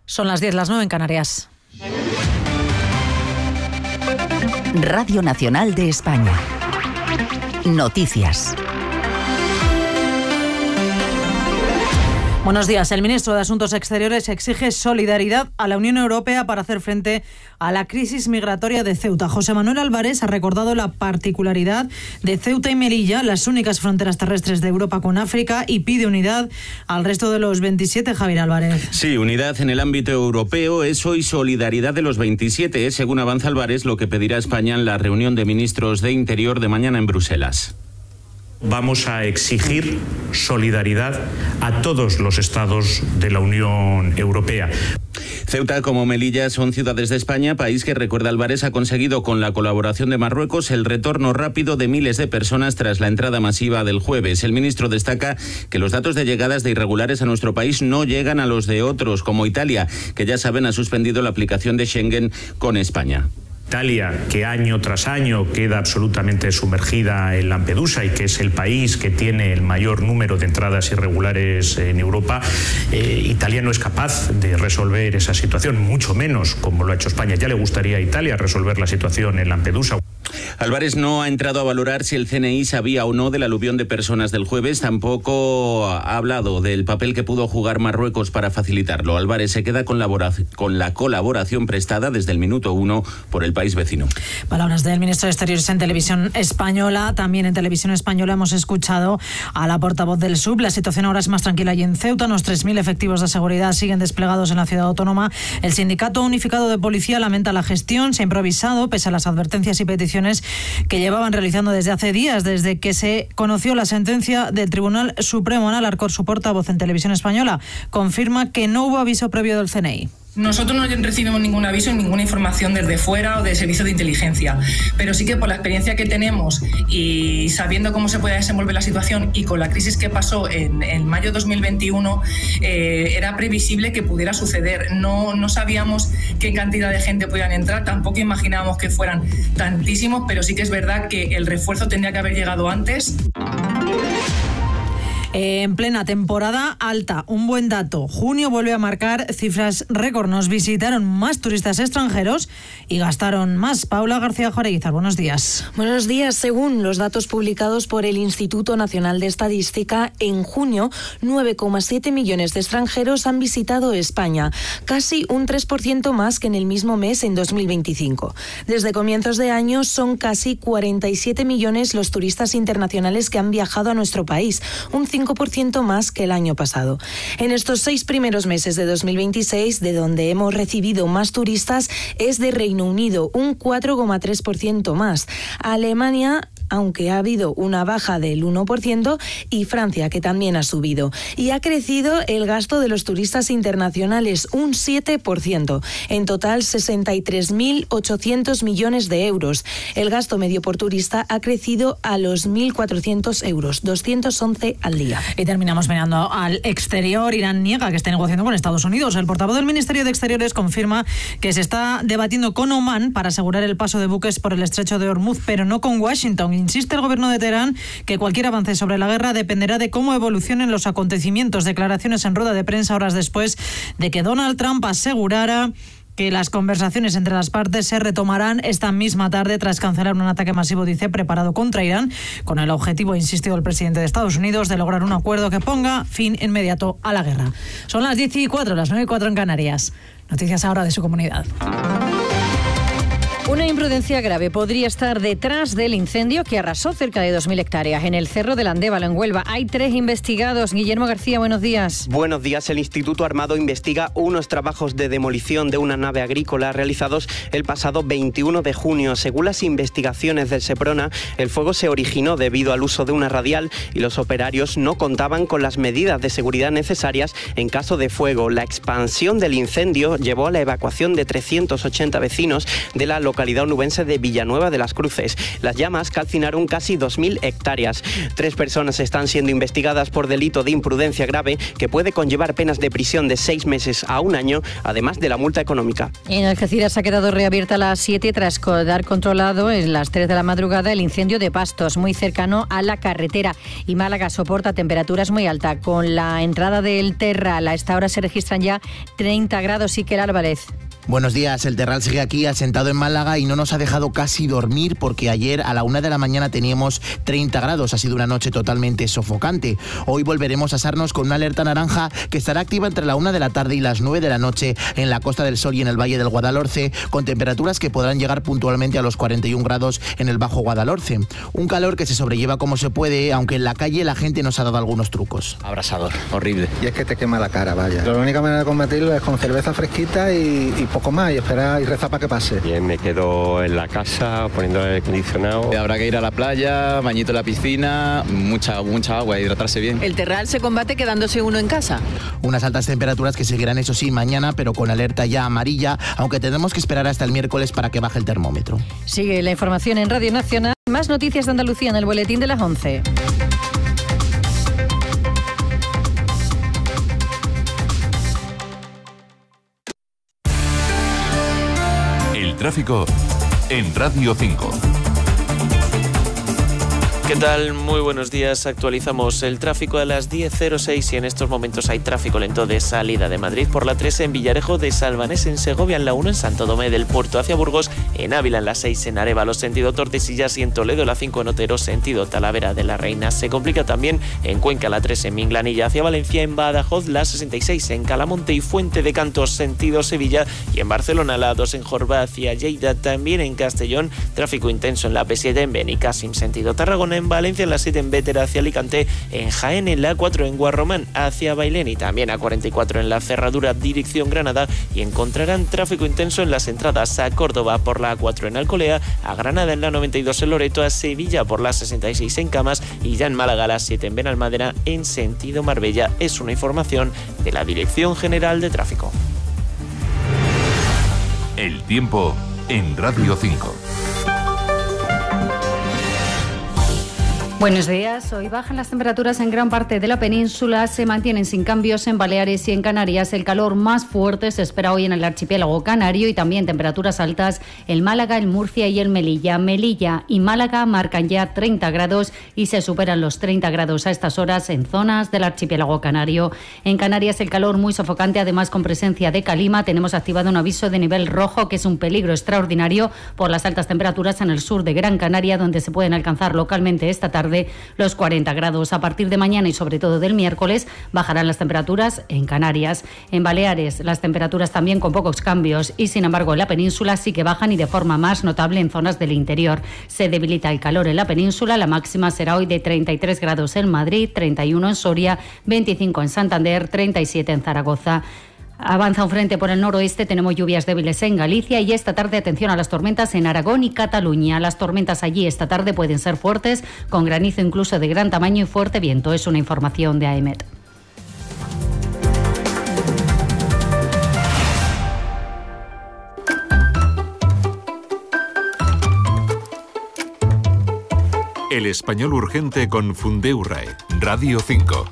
Son las 10, las 9 en Canarias. Radio Nacional de España. Noticias. Buenos días. El ministro de Asuntos Exteriores exige solidaridad a la Unión Europea para hacer frente a la crisis migratoria de Ceuta. José Manuel Álvarez ha recordado la particularidad de Ceuta y Melilla, las únicas fronteras terrestres de Europa con África, y pide unidad al resto de los 27. Javier Álvarez. Sí, unidad en el ámbito europeo, eso y solidaridad de los 27, según avanza Álvarez, lo que pedirá España en la reunión de ministros de Interior de mañana en Bruselas. Vamos a exigir solidaridad a todos los estados de la Unión Europea. Ceuta como Melilla son ciudades de España, país que, recuerda Álvarez, ha conseguido con la colaboración de Marruecos el retorno rápido de miles de personas tras la entrada masiva del jueves. El ministro destaca que los datos de llegadas de irregulares a nuestro país no llegan a los de otros, como Italia, que ya saben ha suspendido la aplicación de Schengen con España. Italia, que año tras año queda absolutamente sumergida en Lampedusa y que es el país que tiene el mayor número de entradas irregulares en Europa, Italia no es capaz de resolver esa situación, mucho menos como lo ha hecho España. Ya le gustaría a Italia resolver la situación en Lampedusa. Álvarez no ha entrado a valorar si el CNI sabía o no del aluvión de personas del jueves, tampoco ha hablado del papel que pudo jugar Marruecos para facilitarlo. Álvarez se queda con la colaboración prestada desde el minuto 1 por el país vecino. Palabras del ministro de Exteriores en Televisión Española. También en Televisión Española hemos escuchado a la portavoz del SUB. La situación ahora es más tranquila allí en Ceuta. Unos 3.000 efectivos de seguridad siguen desplegados en la ciudad autónoma. El Sindicato Unificado de Policía lamenta la gestión. Se ha improvisado pese a las advertencias y peticiones que llevaban realizando desde hace días, desde que se conoció la sentencia del Tribunal Supremo. Ana Alarcón, su portavoz en Televisión Española, confirma que no hubo aviso previo del CNI. Nosotros no recibimos ningún aviso, ninguna información desde fuera o de servicios de inteligencia, pero sí que por la experiencia que tenemos y sabiendo cómo se puede desenvolver la situación y con la crisis que pasó en mayo de 2021, era previsible que pudiera suceder. No sabíamos qué cantidad de gente podían entrar, tampoco imaginábamos que fueran tantísimos, pero sí que es verdad que el refuerzo tendría que haber llegado antes. En plena temporada alta, un buen dato. Junio vuelve a marcar cifras récord. Nos visitaron más turistas extranjeros y gastaron más. Paula García Joreguizar, buenos días. Buenos días. Según los datos publicados por el Instituto Nacional de Estadística, en junio 9,7 millones de extranjeros han visitado España, casi un 3% más que en el mismo mes en 2025. Desde comienzos de año son casi 47 millones los turistas internacionales que han viajado a nuestro país, un 5% más que el año pasado. En estos 6 primeros meses de 2026, de donde hemos recibido más turistas, es de Reino Unido, un 4,3% más. Alemania, aunque ha habido una baja del 1%, y Francia, que también ha subido. Y ha crecido el gasto de los turistas internacionales, un 7%. En total, 63.800 millones de euros. El gasto medio por turista ha crecido a los 1.400 euros, 211 al día. Y terminamos mirando al exterior. Irán niega que esté negociando con Estados Unidos. El portavoz del Ministerio de Exteriores confirma que se está debatiendo con Omán para asegurar el paso de buques por el estrecho de Hormuz, pero no con Washington. Insiste el gobierno de Teherán que cualquier avance sobre la guerra dependerá de cómo evolucionen los acontecimientos. Declaraciones en rueda de prensa horas después de que Donald Trump asegurara que las conversaciones entre las partes se retomarán esta misma tarde tras cancelar un ataque masivo, dice, preparado contra Irán, con el objetivo, ha insistido el presidente de Estados Unidos, de lograr un acuerdo que ponga fin inmediato a la guerra. Son las 10:04, las 9:04 en Canarias. Noticias ahora de su comunidad. Una imprudencia grave podría estar detrás del incendio que arrasó cerca de 2.000 hectáreas en el Cerro del Andévalo, en Huelva. Hay 3 investigados. Guillermo García, buenos días. Buenos días. El Instituto Armado investiga unos trabajos de demolición de una nave agrícola realizados el pasado 21 de junio. Según las investigaciones del Seprona, el fuego se originó debido al uso de una radial y los operarios no contaban con las medidas de seguridad necesarias en caso de fuego. La expansión del incendio llevó a la evacuación de 380 vecinos de la localidad localidad onubense de Villanueva de las Cruces. Las llamas calcinaron casi 2.000 hectáreas. 3 personas están siendo investigadas por delito de imprudencia grave que puede conllevar penas de prisión de 6 meses a 1 año, además de la multa económica. En Algeciras ha quedado reabierta a las 7 tras quedar controlado en las 3 de la madrugada el incendio de Pastos, muy cercano a la carretera. Y Málaga soporta temperaturas muy altas. Con la entrada del Terral, a esta hora se registran ya 30 grados. Iker Álvarez. Buenos días, el Terral sigue aquí asentado en Málaga y no nos ha dejado casi dormir porque ayer a la 1 de la mañana teníamos 30 grados, ha sido una noche totalmente sofocante. Hoy volveremos a asarnos con una alerta naranja que estará activa entre la 1 de la tarde y las 9 de la noche en la Costa del Sol y en el Valle del Guadalhorce, con temperaturas que podrán llegar puntualmente a los 41 grados en el Bajo Guadalhorce. Un calor que se sobrelleva como se puede, aunque en la calle la gente nos ha dado algunos trucos. Abrasador, horrible. Y es que te quema la cara, vaya. La única manera de combatirlo es con cerveza fresquita y poco más, y esperar y rezar para que pase. Bien, me quedo en la casa poniendo el aire acondicionado. Habrá que ir a la playa, bañito en la piscina, mucha agua, hidratarse bien. ¿El Terral se combate quedándose uno en casa? Unas altas temperaturas que seguirán, eso sí, mañana, pero con alerta ya amarilla, aunque tendremos que esperar hasta el miércoles para que baje el termómetro. Sigue la información en Radio Nacional. Más noticias de Andalucía en el boletín de las 11. Tráfico en Radio 5. ¿Qué tal? Muy buenos días. Actualizamos el tráfico a las 10:06 y en estos momentos hay tráfico lento de salida de Madrid por la 3 en Villarejo de Salvanés, en Segovia, en la 1 en Santo Tomé del Puerto hacia Burgos, en Ávila en la 6 en Arévalo sentido Tordesillas y en Toledo la 5 en Otero sentido Talavera de la Reina. Se complica también en Cuenca la 3 en Minglanilla hacia Valencia, en Badajoz la 66 en Calamonte y Fuente de Cantos sentido Sevilla y en Barcelona la 2 en Jorba hacia Lleida. También en Castellón tráfico intenso en la P7 en Benicàssim sentido Tarragona, en Valencia en la 7 en Bétera hacia Alicante, en Jaén en la 4 en Guarromán hacia Bailén y también a 44 en la Cerradura dirección Granada, y encontrarán tráfico intenso en las entradas a Córdoba por la 4 en Alcolea, a Granada en la 92 en Loreto, a Sevilla por la 66 en Camas y ya en Málaga la 7 en Benalmádena en sentido Marbella. Es una información de la Dirección General de Tráfico. El tiempo en Radio 5. Buenos días. Hoy bajan las temperaturas en gran parte de la península, se mantienen sin cambios en Baleares y en Canarias. El calor más fuerte se espera hoy en el archipiélago canario y también temperaturas altas en Málaga, en Murcia y en Melilla. Melilla y Málaga marcan ya 30 grados y se superan los 30 grados a estas horas en zonas del archipiélago canario. En Canarias el calor muy sofocante, además con presencia de calima. Tenemos activado un aviso de nivel rojo que es un peligro extraordinario por las altas temperaturas en el sur de Gran Canaria, donde se pueden alcanzar localmente esta tarde los 40 grados. A partir de mañana y sobre todo del miércoles bajarán las temperaturas en Canarias. En Baleares las temperaturas también con pocos cambios y sin embargo en la península sí que bajan y de forma más notable en zonas del interior. Se debilita el calor en la península, la máxima será hoy de 33 grados en Madrid, 31 en Soria, 25 en Santander, 37 en Zaragoza. Avanza un frente por el noroeste, tenemos lluvias débiles en Galicia y esta tarde atención a las tormentas en Aragón y Cataluña. Las tormentas allí esta tarde pueden ser fuertes, con granizo incluso de gran tamaño y fuerte viento. Es una información de AEMET. El español urgente con Fundeurrae, Radio 5.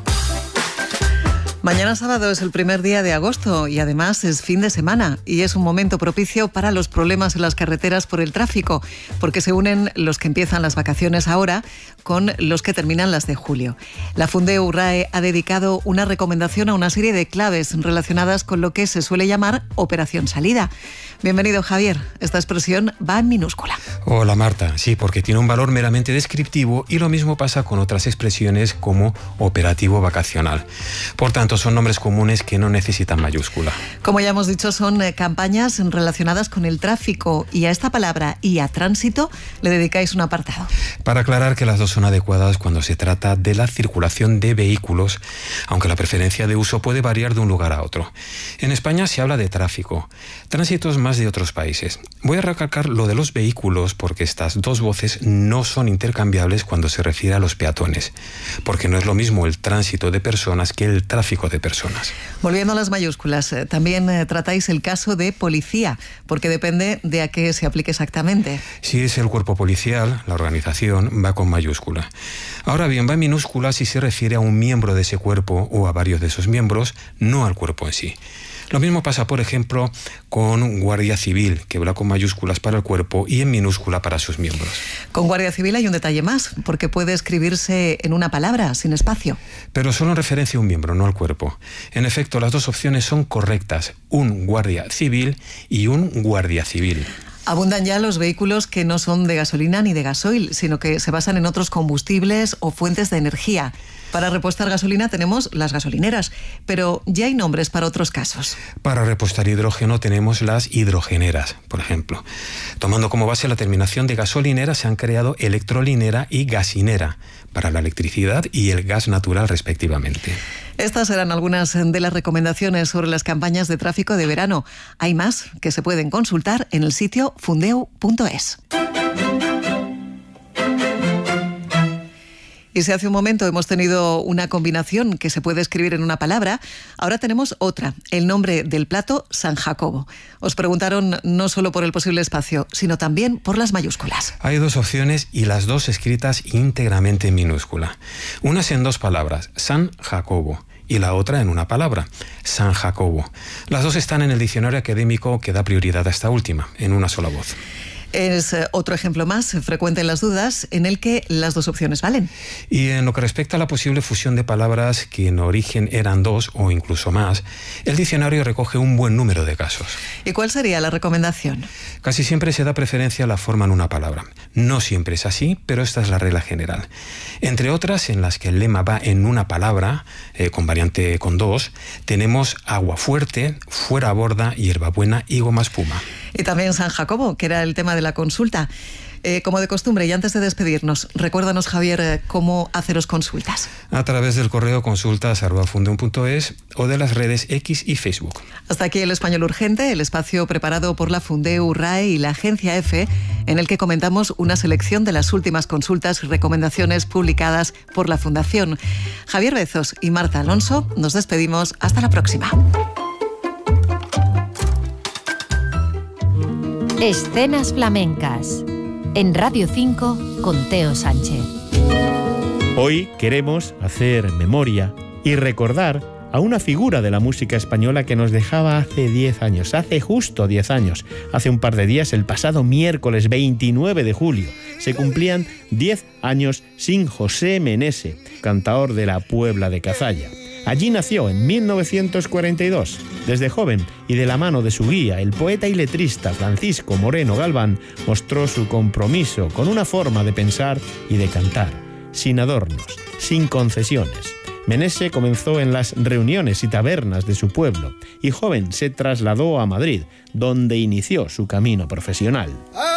Mañana sábado es el primer día de agosto y además es fin de semana y es un momento propicio para los problemas en las carreteras por el tráfico, porque se unen los que empiezan las vacaciones ahora con los que terminan las de julio. La Fundeurrae ha dedicado una recomendación a una serie de claves relacionadas con lo que se suele llamar operación salida. Bienvenido, Javier. Esta expresión va en minúscula. Hola, Marta. Sí, porque tiene un valor meramente descriptivo y lo mismo pasa con otras expresiones como operativo vacacional. Por tanto, son nombres comunes que no necesitan mayúscula. Como ya hemos dicho, son campañas relacionadas con el tráfico y a esta palabra y a tránsito le dedicáis un apartado. Para aclarar que las dos son adecuadas cuando se trata de la circulación de vehículos, aunque la preferencia de uso puede variar de un lugar a otro. En España se habla de tráfico, tránsitos más de otros países. Voy a recalcar lo de los vehículos porque estas dos voces no son intercambiables cuando se refiere a los peatones, porque no es lo mismo el tránsito de personas que el tráfico tráfico de personas. Volviendo a las mayúsculas, también tratáis el caso de policía, porque depende de a qué se aplique exactamente. Si es el cuerpo policial, la organización va con mayúscula. Ahora bien, va en minúscula si se refiere a un miembro de ese cuerpo o a varios de esos miembros, no al cuerpo en sí. Lo mismo pasa, por ejemplo, con Guardia Civil, que va con mayúsculas para el cuerpo y en minúscula para sus miembros. Con Guardia Civil hay un detalle más, porque puede escribirse en una palabra, sin espacio. Pero solo en referencia a un miembro, no al cuerpo. En efecto, las dos opciones son correctas, un Guardia Civil y un Guardia Civil. Abundan ya los vehículos que no son de gasolina ni de gasoil, sino que se basan en otros combustibles o fuentes de energía. Para repostar gasolina tenemos las gasolineras, pero ya hay nombres para otros casos. Para repostar hidrógeno tenemos las hidrogeneras, por ejemplo. Tomando como base la terminación de gasolinera, se han creado electrolinera y gasinera, para la electricidad y el gas natural respectivamente. Estas eran algunas de las recomendaciones sobre las campañas de tráfico de verano. Hay más que se pueden consultar en el sitio fundeu.es. Y si hace un momento hemos tenido una combinación que se puede escribir en una palabra, ahora tenemos otra, el nombre del plato San Jacobo. Os preguntaron no solo por el posible espacio, sino también por las mayúsculas. Hay dos opciones y las dos escritas íntegramente en minúscula. Una es en dos palabras, San Jacobo, y la otra en una palabra, San Jacobo. Las dos están en el diccionario académico que da prioridad a esta última, en una sola voz. Es otro ejemplo más frecuente en las dudas en el que las dos opciones valen. Y en lo que respecta a la posible fusión de palabras que en origen eran dos o incluso más, el diccionario recoge un buen número de casos. ¿Y cuál sería la recomendación? Casi siempre se da preferencia a la forma en una palabra. No siempre es así, pero esta es la regla general. Entre otras, en las que el lema va en una palabra, con variante con dos, tenemos agua fuerte, fuera borda, hierbabuena y goma espuma. Y también San Jacobo, que era el tema de la consulta. Como de costumbre, y antes de despedirnos, recuérdanos, Javier, cómo haceros consultas. A través del correo consultas@fundeu.es o de las redes X y Facebook. Hasta aquí El Español Urgente, el espacio preparado por la Fundeu, RAE y la Agencia EFE, en el que comentamos una selección de las últimas consultas y recomendaciones publicadas por la Fundación. Javier Bezos y Marta Alonso, nos despedimos. Hasta la próxima. Escenas flamencas. En Radio 5 con Teo Sánchez. Hoy queremos hacer memoria y recordar a una figura de la música española que nos dejaba hace 10 años, hace justo 10 años. Hace un par de días, el pasado miércoles 29 de julio, se cumplían 10 años sin José Menese, cantaor de la Puebla de Cazalla. Allí nació en 1942. Desde joven y de la mano de su guía, el poeta y letrista Francisco Moreno Galván, mostró su compromiso con una forma de pensar y de cantar, sin adornos, sin concesiones. Menese comenzó en las reuniones y tabernas de su pueblo y joven se trasladó a Madrid, donde inició su camino profesional.